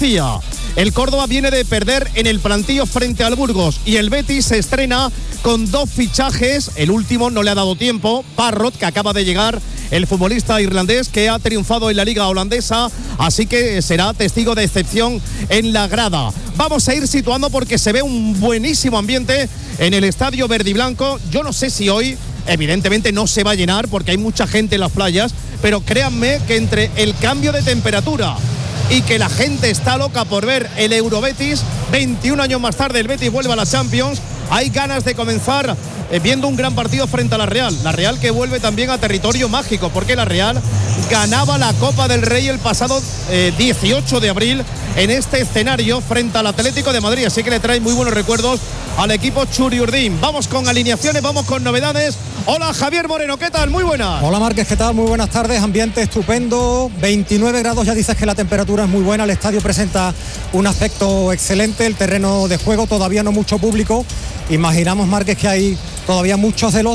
El Córdoba viene de perder en el plantío frente al Burgos y el Betis se estrena con 2 fichajes. El último no le ha dado tiempo, Parrott, que acaba de llegar, el futbolista irlandés que ha triunfado en la liga holandesa, así que será testigo de excepción en la grada. Vamos a ir situando porque se ve un buenísimo ambiente en el estadio verde y blanco. Yo no sé si hoy, evidentemente no se va a llenar porque hay mucha gente en las playas, pero créanme que entre el cambio de temperatura y que la gente está loca por ver el Eurobetis, 21 años más tarde el Betis vuelve a la Champions, hay ganas de comenzar viendo un gran partido frente a la Real que vuelve también a territorio mágico, porque la Real ganaba la Copa del Rey el pasado 18 de abril en este escenario frente al Atlético de Madrid, así que le trae muy buenos recuerdos al equipo Churiurdin. Vamos con alineaciones, vamos con novedades. Hola Javier Moreno, ¿qué tal? Muy buenas. Hola Márquez, ¿qué tal? Muy buenas tardes, ambiente estupendo, 29 grados, ya dices que la temperatura es muy buena, el estadio presenta un aspecto excelente, el terreno de juego todavía no mucho público, imaginamos Márquez que hay todavía muchos de los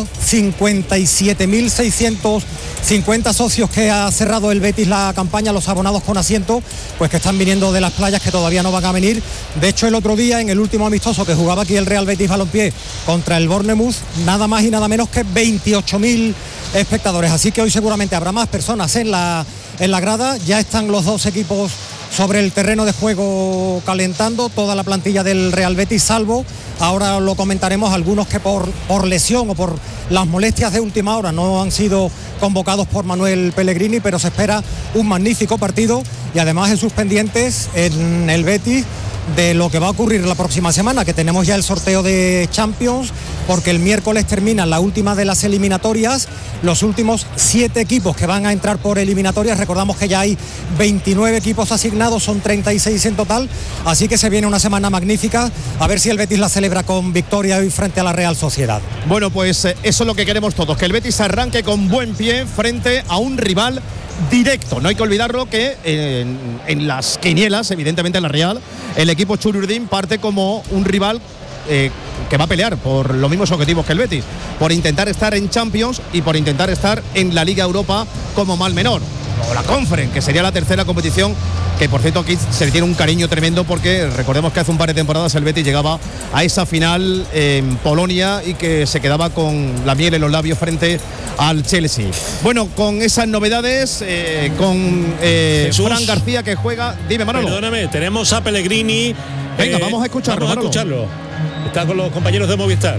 57.650 socios que ha cerrado el Betis la campaña, los abonados con asiento, pues que están viniendo de las playas, que todavía no van a venir. De hecho, el otro día, en el último amistoso que jugaba aquí el Real Betis Balompié contra el Bournemouth, nada más y nada menos que 28.000 espectadores. Así que hoy seguramente habrá más personas en la grada. Ya están los 2 equipos sobre el terreno de juego calentando, toda la plantilla del Real Betis, salvo, ahora lo comentaremos, algunos que por lesión o por las molestias de última hora no han sido convocados por Manuel Pellegrini, pero se espera un magnífico partido y además Jesús pendientes en el Betis de lo que va a ocurrir la próxima semana, que tenemos ya el sorteo de Champions, porque el miércoles termina la última de las eliminatorias, los últimos 7 equipos que van a entrar por eliminatorias. Recordamos que ya hay 29 equipos asignados, son 36 en total, así que se viene una semana magnífica, a ver si el Betis la celebra con victoria hoy frente a la Real Sociedad. Bueno, pues eso es lo que queremos todos, que el Betis arranque con buen pie frente a un rival directo. No hay que olvidarlo que en las quinielas, evidentemente en la Real, el equipo Churiurdin parte como un rival que va a pelear por los mismos objetivos que el Betis, por intentar estar en Champions y por intentar estar en la Liga Europa como mal menor, o la Conference, que sería la tercera competición, que por cierto aquí se le tiene un cariño tremendo, porque recordemos que hace un par de temporadas el Betis llegaba a esa final en Polonia y que se quedaba con la miel en los labios frente al Chelsea. Bueno, con esas novedades, con Fran García, que juega. Dime, Manolo. Perdóname, tenemos a Pellegrini. Venga, vamos a escucharlo. Vamos a escucharlo. Está con los compañeros de Movistar.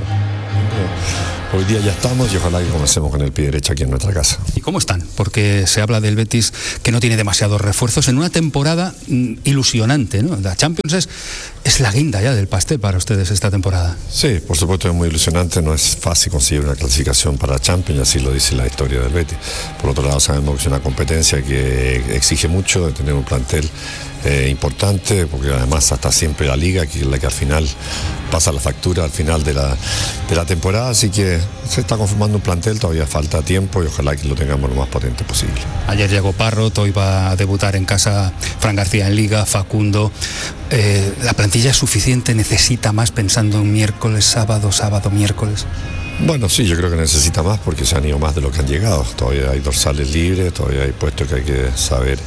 Hoy día ya estamos y ojalá que comencemos con el pie derecho aquí en nuestra casa. ¿Y cómo están? Porque se habla del Betis que no tiene demasiados refuerzos en una temporada ilusionante, ¿no? La Champions es la guinda ya del pastel para ustedes esta temporada. Sí, por supuesto es muy ilusionante, no es fácil conseguir una clasificación para Champions, así lo dice la historia del Betis. Por otro lado sabemos que es una competencia que exige mucho, de tener un plantel importante, porque además hasta siempre la Liga, que es la que al final pasa la factura al final de la temporada, así que se está conformando un plantel, todavía falta tiempo y ojalá que lo tengamos lo más potente posible. Ayer llegó Parrott, hoy va a debutar en casa Fran García en Liga, Facundo. ¿La plantilla es suficiente? ¿Necesita más pensando en miércoles, sábado, miércoles? Bueno, sí, yo creo que necesita más porque se han ido más de lo que han llegado. Todavía hay dorsales libres, todavía hay puestos que hay que saber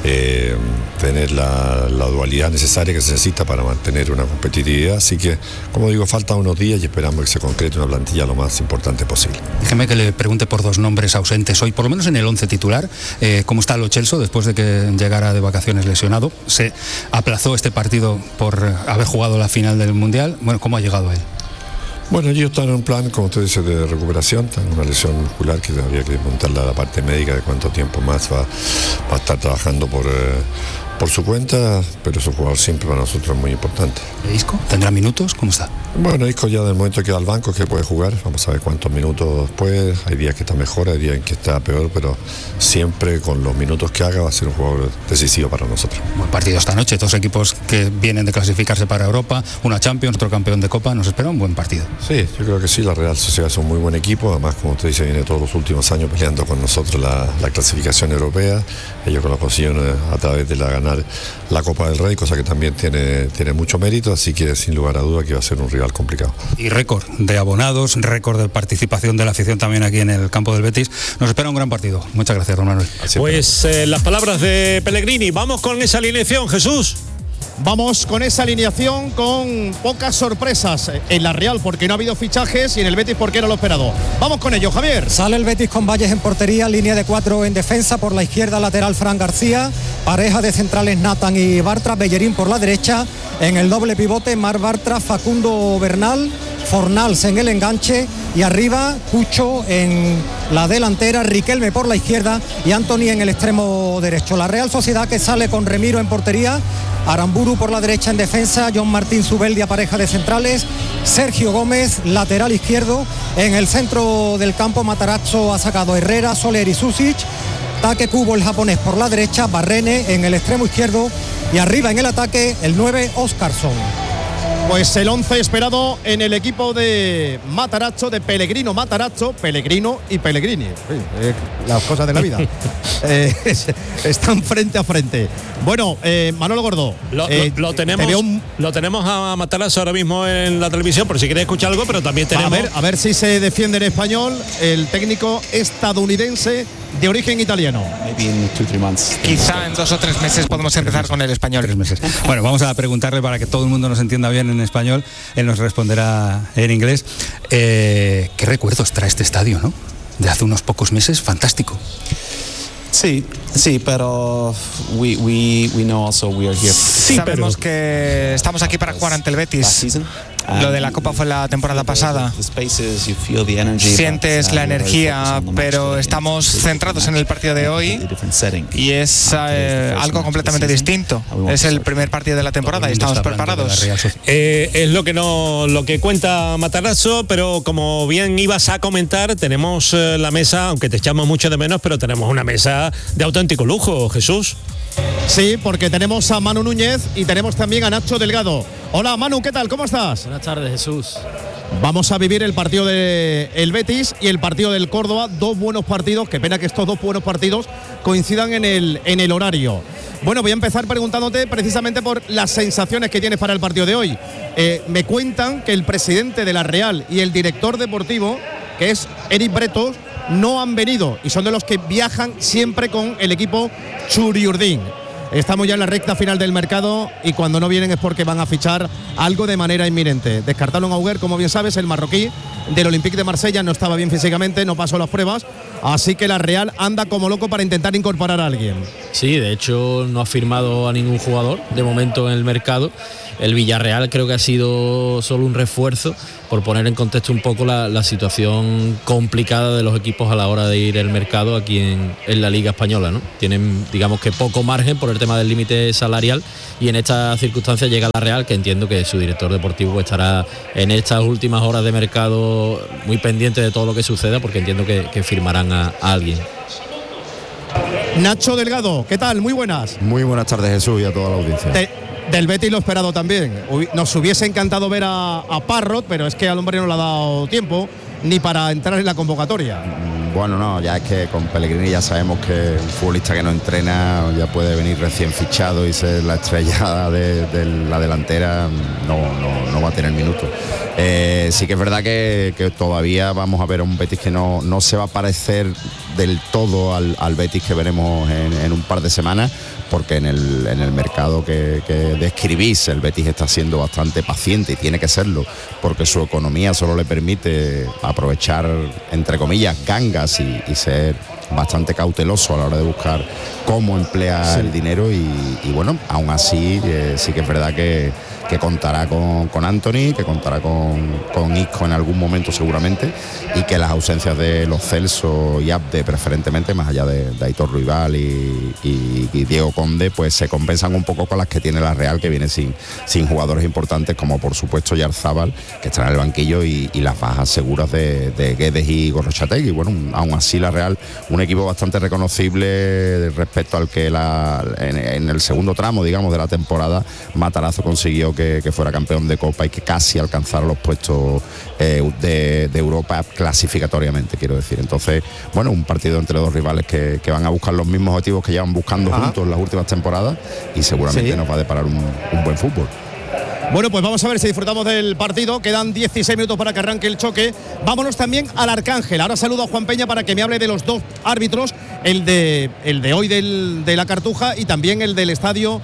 tener la dualidad necesaria que se necesita para mantener una competitividad. Así que, como digo, faltan unos días y esperamos que se concrete una plantilla lo más importante posible. Déjeme que le pregunte por 2 nombres ausentes hoy, por lo menos en el 11 titular. ¿Cómo está Lo Celso después de que llegara de vacaciones lesionado? Se aplazó este partido por haber jugado la final del Mundial. Bueno, ¿cómo ha llegado él? Bueno, ellos están en un plan, como usted dice, de recuperación. Están en una lesión muscular que habría que montarla a la parte médica de cuánto tiempo más va a estar trabajando por su cuenta, pero es un jugador siempre para nosotros muy importante. ¿Isco? ¿Tendrá minutos? ¿Cómo está? Bueno, Isco ya del momento que queda al banco, que puede jugar, vamos a ver cuántos minutos puede. Hay días que está mejor, hay días en que está peor, pero siempre con los minutos que haga va a ser un jugador decisivo para nosotros. Buen partido esta noche, 2 equipos que vienen de clasificarse para Europa, una Champions, otro campeón de Copa, nos espera un buen partido. Sí, yo creo que sí, la Real Sociedad es un muy buen equipo, además como usted dice, viene todos los últimos años peleando con nosotros la clasificación europea. Ellos lo consiguieron a través de ganar la Copa del Rey, cosa que también tiene mucho mérito, así que sin lugar a duda que va a ser un rival complicado. Y récord de abonados, récord de participación de la afición también aquí en el campo del Betis. Nos espera un gran partido. Muchas gracias, don Manuel. Pues las palabras de Pellegrini. Vamos con esa alineación, Jesús. Vamos con esa alineación con pocas sorpresas en la Real porque no ha habido fichajes y en el Betis porque era lo esperado. Vamos con ello, Javier. Sale el Betis con Valles en portería, línea de 4 en defensa, por la izquierda lateral Fran García, pareja de centrales Nathan y Bartra, Bellerín por la derecha, en el doble pivote Mar Bartra, Facundo Bernal, Fornals en el enganche y arriba Cucho en la delantera, Riquelme por la izquierda y Antony en el extremo derecho. La Real Sociedad que sale con Remiro en portería, Aramburu por la derecha en defensa, John Martín Zubeldia pareja de centrales, Sergio Gómez lateral izquierdo, en el centro del campo Matarazzo ha sacado Herrera, Soler y Susic, Take Kubo el japonés por la derecha, Barrene en el extremo izquierdo y arriba en el ataque el 9 Óscarson. Pues el 11 esperado en el equipo de Matarazzo, de Pellegrino Matarazzo, Pellegrino y Pellegrini. Las cosas de la vida. Están frente a frente. Bueno, Manolo Gordo. Lo tenemos a Matarazzo ahora mismo en la televisión, por si queréis escuchar algo, pero también tenemos... A ver si se defiende en español el técnico estadounidense de origen italiano. Quizá en 2 o 3 meses podemos empezar con el español. 3 meses. Bueno, vamos a preguntarle para que todo el mundo nos entienda bien en español. Él nos responderá en inglés. ¿Qué recuerdos trae este estadio, no? De hace unos pocos meses, fantástico. Sí, pero we know also we are here. Sabemos que estamos aquí para jugar ante el Betis. Lo de la Copa fue la temporada pasada. Sientes la energía, pero estamos centrados en el partido de hoy y es algo completamente distinto. Es el primer partido de la temporada y estamos preparados. Es lo que cuenta Matarazzo, pero como bien ibas a comentar, tenemos la mesa, aunque te echamos mucho de menos, pero tenemos una mesa de auténtico lujo, Jesús. Sí, porque tenemos a Manu Núñez y tenemos también a Nacho Delgado. Hola Manu, ¿qué tal? ¿Cómo estás? Buenas tardes, Jesús. Vamos a vivir el partido del Betis y el partido del Córdoba, 2 buenos partidos. Qué pena que estos 2 buenos partidos coincidan en el horario. Bueno, voy a empezar preguntándote precisamente por las sensaciones que tienes para el partido de hoy. Me cuentan que el presidente de la Real y el director deportivo, que es Eric Bretos, no han venido y son de los que viajan siempre con el equipo Churiurdin. Estamos ya en la recta final del mercado y cuando no vienen es porque van a fichar algo de manera inminente. Descartaron a Auguer, como bien sabes, el marroquí del Olympique de Marsella, no estaba bien físicamente, no pasó las pruebas, así que la Real anda como loco para intentar incorporar a alguien. Sí, de hecho no ha firmado a ningún jugador de momento en el mercado. El Villarreal creo que ha sido solo un refuerzo, por poner en contexto un poco la situación complicada de los equipos a la hora de ir al mercado aquí en la Liga Española, ¿no? Tienen, digamos que poco margen por el tema del límite salarial y en estas circunstancias llega la Real, que entiendo que su director deportivo estará en estas últimas horas de mercado muy pendiente de todo lo que suceda, porque entiendo que firmarán a alguien. Nacho Delgado, ¿qué tal? Muy buenas. Muy buenas tardes, Jesús, y a toda la audiencia. Del Betis lo esperado también. Nos hubiese encantado ver a Parrot, pero es que al hombre no le ha dado tiempo ni para entrar en la convocatoria. Bueno, no, ya es que con Pellegrini ya sabemos que un futbolista que no entrena ya puede venir recién fichado y ser la estrella de la delantera, no va a tener minutos. Sí que es verdad que todavía vamos a ver a un Betis que no se va a parecer del todo al Betis que veremos en un par de semanas, porque en el mercado que describís, el Betis está siendo bastante paciente y tiene que serlo, porque su economía solo le permite aprovechar, entre comillas, gangas y ser bastante cauteloso a la hora de buscar cómo emplear el dinero y bueno, aún así sí que es verdad que contará con Antony, que contará con Isco en algún momento seguramente, y que las ausencias de Los Celso y Abde preferentemente, más allá de Aitor Ruibal y Diego Conde, pues se compensan un poco con las que tiene la Real, que viene sin jugadores importantes como por supuesto Yarzábal, que está en el banquillo, y las bajas seguras de Guedes y Gorrochategui. Bueno, aún así la Real, un equipo bastante reconocible respecto al que en el segundo tramo, digamos, de la temporada, Matarazzo consiguió que fuera campeón de Copa y que casi alcanzara los puestos de Europa clasificatoriamente, quiero decir. Entonces, bueno, un partido entre dos rivales que van a buscar los mismos objetivos que llevan buscando juntos en las últimas temporadas, y seguramente nos va a deparar un buen fútbol. Bueno, pues vamos a ver si disfrutamos del partido. Quedan 16 minutos para que arranque el choque. Vámonos también al Arcángel. Ahora saludo a Juan Peña para que me hable de los dos árbitros. el de hoy de la Cartuja y también el del estadio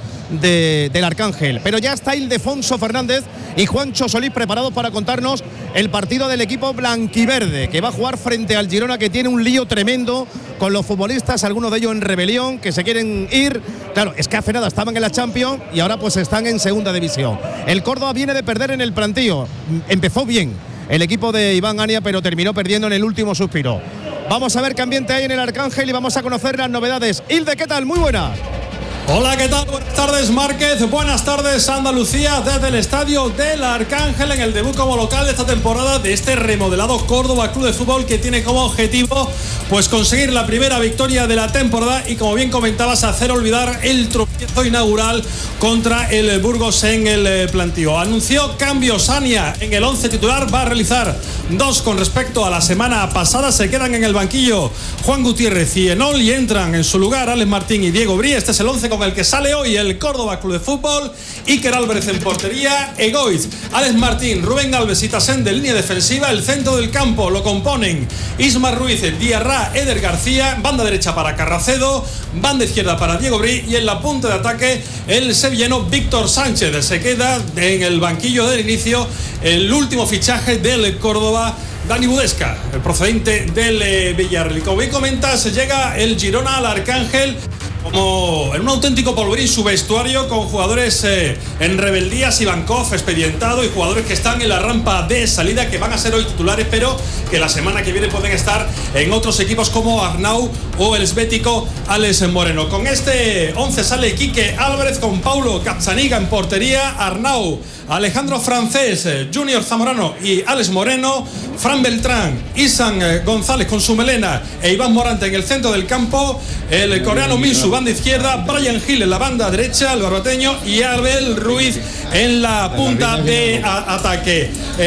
del Arcángel. Pero ya está Ildefonso Fernández y Juancho Solís preparados para contarnos el partido del equipo blanquiverde, que va a jugar frente al Girona, que tiene un lío tremendo con los futbolistas, algunos de ellos en rebelión, que se quieren ir. Claro, es que hace nada estaban en la Champions y ahora pues están en segunda división. El Córdoba viene de perder en el Plantío. Empezó bien el equipo de Iván Ania, pero terminó perdiendo en el último suspiro. Vamos a ver qué ambiente hay en el Arcángel y vamos a conocer las novedades. Hilde, ¿qué tal? Muy buenas. Hola, ¿qué tal? Buenas tardes, Márquez. Buenas tardes, Andalucía, desde el estadio del Arcángel, en el debut como local de esta temporada de este remodelado Córdoba Club de Fútbol, que tiene como objetivo pues conseguir la primera victoria de la temporada y, como bien comentabas, hacer olvidar el tropiezo inaugural contra el Burgos en el Plantío. Anunció cambios Ania en el 11 titular, va a realizar 2 con respecto a la semana pasada. Se quedan en el banquillo Juan Gutiérrez y Enol y entran en su lugar Alex Martín y Diego Brí. Este es el 11 con el que sale hoy el Córdoba Club de Fútbol. Iker Álvarez en portería, Egoiz, Alex Martín, Rubén Alves y Tasén de línea defensiva. El centro del campo lo componen Ismar Ruiz, Diarra, Eder García, banda derecha para Carracedo, banda izquierda para Diego Brí y en la punta de ataque el sevillano Víctor Sánchez. Se queda en el banquillo del inicio el último fichaje del Córdoba, Dani Budesca, el procedente del Villarreal. Como bien comentas, llega el Girona al Arcángel como en un auténtico polvorín su vestuario, con jugadores en rebeldía, Ivankov expedientado y jugadores que están en la rampa de salida, que van a ser hoy titulares, pero que la semana que viene pueden estar en otros equipos como Arnau o el esbético Alex Moreno. Con este 11 sale Quique Álvarez con Paulo Capzaniga en portería, Arnau, Alejandro Francés, Junior Zamorano y Alex Moreno, Fran Beltrán, Isan González con su melena e Iván Morante en el centro del campo, el coreano Minsu banda izquierda, Brian Hill en la banda derecha, el barbateño, y Abel Ruiz en la punta de ataque.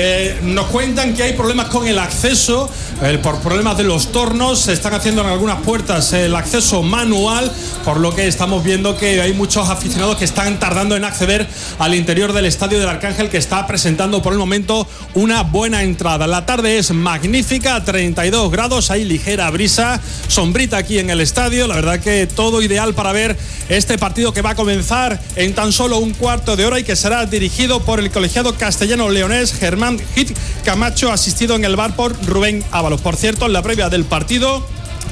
Nos cuentan que hay problemas con el acceso, por problemas de los tornos. Se están haciendo en algunas puertas el acceso manual, por lo que estamos viendo que hay muchos aficionados que están tardando en acceder al interior del estadio del Arcángel, que está presentando por el momento una buena entrada. La tarde es magnífica, 32 grados, hay ligera brisa, sombrita aquí en el estadio. La verdad que todo ideal para ver este partido, que va a comenzar en tan solo un cuarto de hora y que será dirigido por el colegiado castellano leonés Germán Hit Camacho, asistido en el bar por Rubén Ábalos. Por cierto, en la previa del partido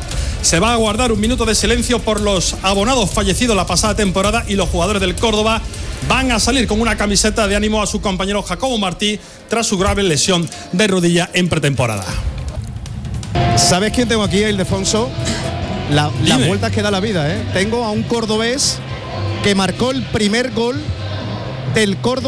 se va a guardar un minuto de silencio por los abonados fallecidos la pasada temporada, y los jugadores del Córdoba van a salir con una camiseta de ánimo a su compañero Jacobo Martí tras su grave lesión de rodilla en pretemporada. ¿Sabes quién tengo aquí, Ildefonso? Las vueltas que da la vida, ¿eh? Tengo a un cordobés que marcó el primer gol del Córdoba